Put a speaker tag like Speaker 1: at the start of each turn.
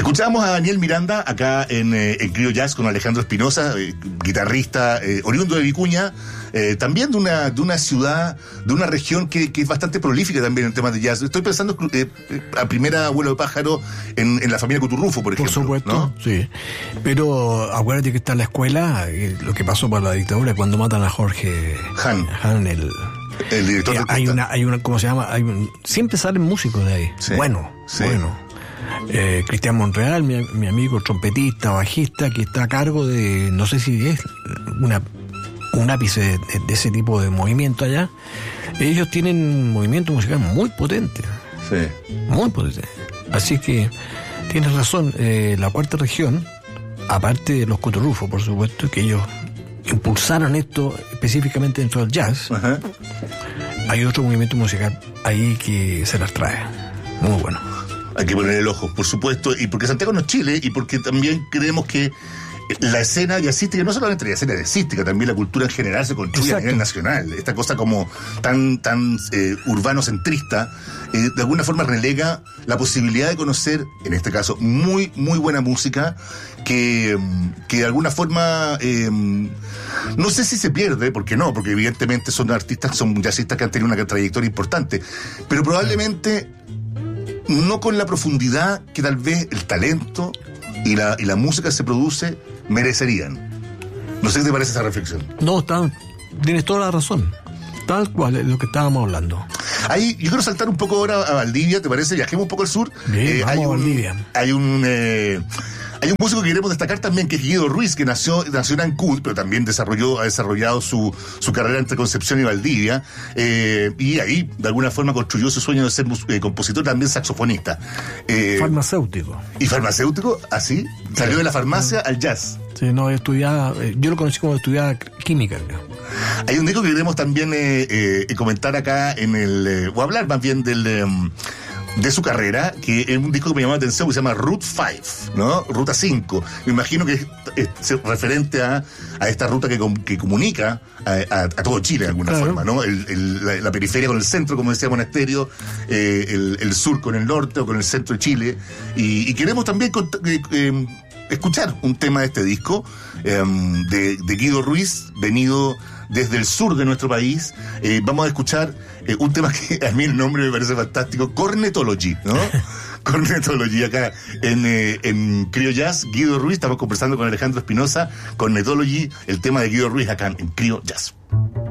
Speaker 1: Escuchábamos a Daniel Miranda acá en Crio Jazz con Alejandro Espinosa, guitarrista oriundo de Vicuña, también de una ciudad, de una región que es bastante prolífica también en temas de jazz. Estoy pensando a primera vuelo de pájaro en la familia Cuturrufo, por ejemplo.
Speaker 2: Por supuesto,
Speaker 1: ¿no?
Speaker 2: sí. Pero acuérdate que está en la escuela, lo que pasó por la dictadura cuando matan a Jorge Hahn, el director de hay una, ¿cómo se llama? Siempre salen músicos de ahí. Sí, bueno. Cristian Monreal, mi amigo trompetista, bajista, que está a cargo de, no sé si es un ápice de ese tipo de movimiento allá. Ellos tienen un movimiento musical muy potente.
Speaker 1: Sí.
Speaker 2: Muy potente. Así que tienes razón, la cuarta región, aparte de los Cuturrufo, por supuesto, que ellos impulsaron esto específicamente dentro del jazz. Ajá. Hay otro movimiento musical ahí que se las trae. Muy bueno.
Speaker 1: Hay que poner el ojo, por supuesto, y porque Santiago no es Chile, y porque también creemos que la escena jazzística, no solamente la escena jazzística, también la cultura en general se construye a nivel nacional. Esta cosa como tan urbano-centrista, de alguna forma relega la posibilidad de conocer, en este caso, muy, muy buena música, que de alguna forma, no sé si se pierde, porque evidentemente son jazzistas que han tenido una trayectoria importante, pero probablemente no con la profundidad que tal vez el talento y la música que se produce merecerían. No sé qué te parece esa reflexión.
Speaker 2: No, tienes toda la razón. Tal cual es lo que estábamos hablando.
Speaker 1: Ahí, yo quiero saltar un poco ahora a Valdivia, ¿te parece? Viajemos un poco al sur.
Speaker 2: Bien, vamos a Valdivia.
Speaker 1: Hay un músico que queremos destacar también, que es Guido Ruiz, que nació en Ancud, pero también ha desarrollado su carrera entre Concepción y Valdivia, y ahí, de alguna forma, construyó su sueño de ser compositor, también saxofonista.
Speaker 2: Farmacéutico.
Speaker 1: ¿Y farmacéutico? ¿Así? Salió de la farmacia al jazz.
Speaker 2: Sí, no, yo lo conocí como estudiaba química.
Speaker 1: Hay un disco que queremos también comentar acá o hablar más bien de su carrera, que es un disco que me llamó la atención, que se llama Route 5, ¿no? Ruta 5. Me imagino que es referente a esta ruta que comunica a todo Chile de alguna forma, ¿no? La periferia con el centro, como decía Monasterio, el sur con el norte o con el centro de Chile. Y queremos también escuchar un tema de este disco, de Guido Ruiz, venido desde el sur de nuestro país. Vamos a escuchar un tema que a mí el nombre me parece fantástico, Cornetology, ¿no? Cornetology, acá en Crio Jazz, Guido Ruiz. Estamos conversando con Alejandro Espinosa, Cornetology, el tema de Guido Ruiz acá en Crio Jazz.